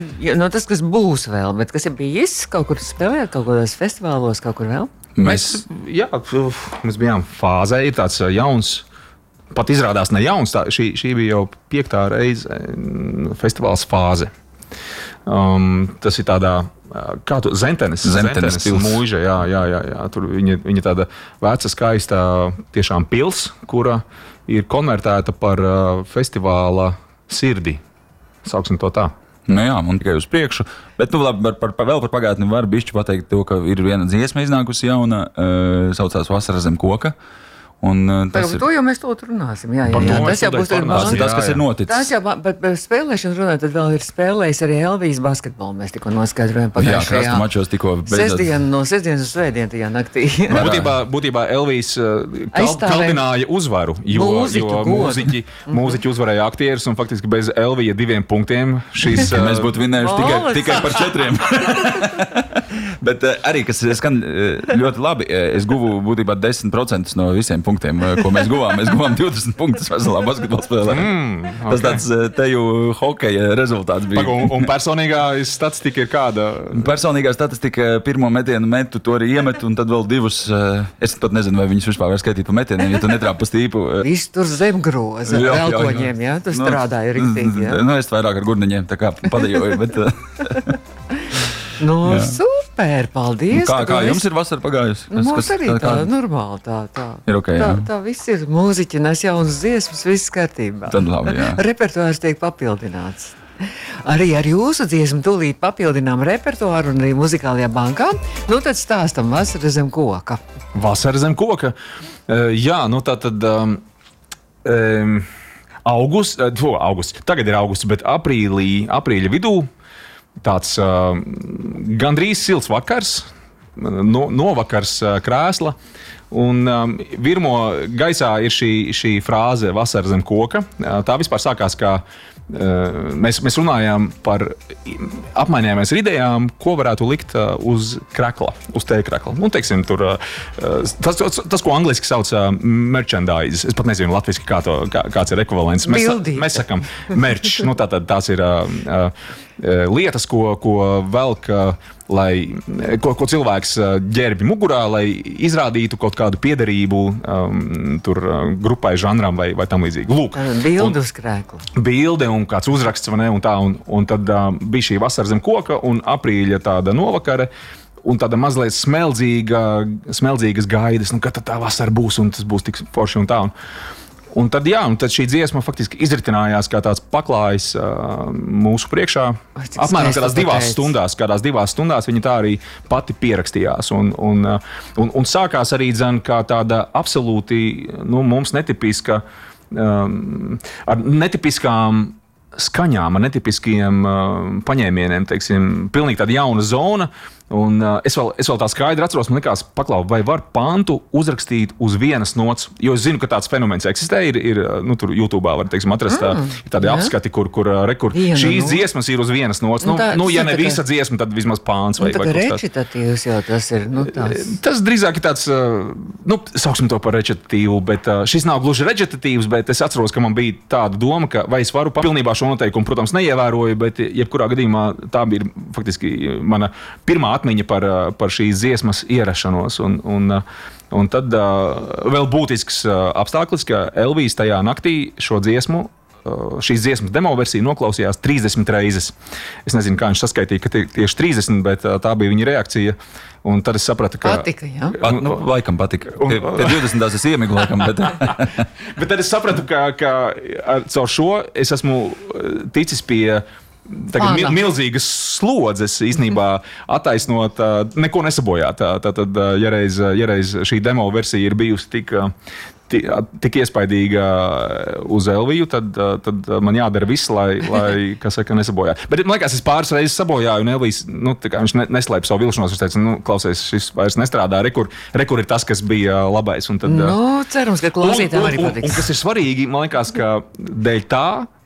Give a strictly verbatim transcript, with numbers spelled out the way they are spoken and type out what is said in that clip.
Ja, no tas, kas būs vēl, bet kas ir bijis kaut kur spēlēt, kaut kādos festivālos, kaut kur vēl? Mēs, jā, mēs bijām fāzē, ir tāds jauns, pat izrādās ne jauns, tā, šī, šī bija jau piektā reize festivāls fāze. Um, tas ir tādā, kā tu, Zentenes, Zentenes, Zentenes mūža, jā, jā, jā, jā. Tur viņa, viņa tāda veca, skaista tiešām pils, kura ir konvertēta par uh, festivāla sirdi, sauksim to tā. Nu jā, un tikai uz priekšu. Bet, nu, labi, par, par, par, vēl par pagātni var bišķi pateikt to, ka ir viena dziesma iznākusi jauna, uh, saucās Vasara zem koka. Un, uh, Par tas to ir... jau mēs to runāsim. Jā, jā, Par jā. to Tas jau būs tur Tas ir tas, kas ir noticis. Tas jau, bet par spēlēšanu runājot, tad vēl ir spēlējis arī Elvijas basketbolu. Mēs tikko noskaidrojam Jā, pagājušajā. krasta mačos tikko beidzot. Sestdien, no sestdienas uz svētdienu tajā naktī. Būtībā, būtībā Elvijas uh, kal, Aizstāvēja kaldināja uzvaru, jo, mūziķu jo godu. mūziķi, mūziķi uzvarēja aktierus, un faktiski bez Elvija diviem punktiem šīs... Ka mēs būtu vinējuši tikai, Malacis. tikai par četriem. Bet uh, arī, kas skan uh, ļoti labi, uh, es guvu būtībā desmit procentus no visiem punktiem, uh, ko mēs guvām. Mēs guvām divdesmit punktus veselā basketbola spēlē. Mm, okay. Tas tāds uh, teju hokeja rezultāts bija. Paga, un, un personīgā statistika ir kāda? Personīgā statistika pirmo metienu metu, to arī iemetu, un tad vēl divus. Uh, es pat nezinu, vai viņus vispār var skaitīt pa metieniem, ja tu netrāp pa stīpu. Uh, Viss tur zem groza, Jā, jā, jā. velkoņiem, jā? Tu strādāji riktīgi, jā? Nu, es vairāk ar gurniņiem tā kā padejoju, bet... Uh, Nu, Jā. super, paldies. kā, ka kā tu jums esi- ir vasara pagājusi? Nu, mums arī tā, kā- normāli, tā, tā. Ir ok, tā, jā. tā viss ir mūziķi, nes jaunas dziesmas, viss kārtībā. Tad labi, jā. Repertuārs tiek papildināts. Arī ar jūsu dziesmu tūlīt papildinām repertuāru un arī muzikālajā bankā. Nu, tad stāstam Vasara zem koka. Vasara zem koka. Uh, jā, nu tā tad... Um, um, augusts, uh, to, augusts, tagad ir augusts, bet aprīlī, aprīļa vidū tāds uh, gandrīz silts vakars, no, novakars uh, krēsla, un um, virmo gaisā ir šī, šī frāze Vasara zem koka. Uh, tā vispār sākās kā uh, mēs, mēs runājām par, apmainījāmies ar idejām, ko varētu likt uh, uz krekla, uz tēkrekla. Nu, teiksim, tur, uh, tas, tas, tas, ko angliski sauc uh, merchandise, es pat nezinu latviski, kā to, kā, kāds ir ekvivalents. Mēs, Bildīte. mēs sakam merch, nu tātad tās ir uh, uh, lietas, ko, ko velk, lai, ko, ko cilvēks ģērbi mugurā, lai izrādītu kaut kādu piederību um, tur grupai, žanram vai, vai tam līdzīgi. Lūk, Bildu uz krēkla. bilde un kāds uzraksts, vai ne, un tā, un, un tad uh, bija šī vasara zem koka un aprīļa tāda novakare, un tāda mazliet smeldzīga, smeldzīgas gaidas, nu, kad tad tā vasara būs, un tas būs tik forši un tā. Un, Un tad, jā, un tad šī dziesma faktiski izritinājās kā tāds paklājs uh, mūsu priekšā. Ai, cik Apmēram skaisti kādās tu divās pateici. stundās, kādās divās stundās viņa tā arī pati pierakstījās. Un, un, uh, un, un sākās arī dzen, kā tāda absolūti nu, mums netipiska, um, ar netipiskām skaņām, ar netipiskiem uh, paņēmieniem, teiksim, pilnīgi tāda jauna zona. Un, uh, es, vēl, es vēl tā skaidri atceros, man likās, paklau, vai var pantu uzrakstīt uz vienas nots, jo es zinu, ka tāds fenomens eksistē, ir, ir nu, tur YouTube'ā var, teiksim, atrast mm, tā, tādi jā. apskati, kur, kur, re, kur Viena šīs nota. dziesmas ir uz vienas nots. Nu, Nu, tā- nu, ja tas ne ir tā kā- visa dziesma, tad vismaz pāns vai, Nu, tā vai kā kaut kas tāds. rečitatīvs jau tas ir, nu, tās. Tas drīzāk ir tāds, uh, nu, sauksim to par rečitatīvu, bet uh, šis nav gluži rečitatīvs, bet es atceros, ka man bija tāda doma, ka vai es varu pilnībā šo noteikumu, protams, neievēroju, bet jebkurā gadījumā tā bija faktiski mana pirmā atmiņa par, uh, par šīs dziesmas ierašanos. Un, un, uh, un tad uh, vēl būtisks uh, apstākļis, ka Elvijas tajā naktī šo dziesmu, uh, šīs dziesmas demo versiju noklausījās trīsdesmit reizes. Es nezinu, kā viņš saskaitīja, ka tie, tieši trīsdesmit, bet uh, tā bija viņa reakcija. Un tad es sapratu, ka... Patika, jā? Pat, nu, laikam patika. Pie, pie divdesmitās es iemigu, laikam, bet... Bet tad es sapratu, ka, ka ar, caur šo es esmu ticis pie tagad, mil, milzīgas slodzes īstenībā attaisnot, neko nesabojāt. Tad, ja reiz, ja reiz šī demo versija ir bijusi tik, tik, tik iespaidīga uz Elviju, tad, tad man jādara viss, lai, lai kas saka, nesabojātu. Bet man liekas, es pāris reizes sabojāju, un Elvijas, nu, tā kā viņš ne, neslēpa savu vilšanos, viņš teica, nu, klausies, šis vairs nestrādā, rekur, rekur ir tas, kas bija labais. Un tad, Nu, cerams, ka klausītājiem un, arī un, un, un patiks. kas ir svarīgi, man liekas, ka dēļ tā,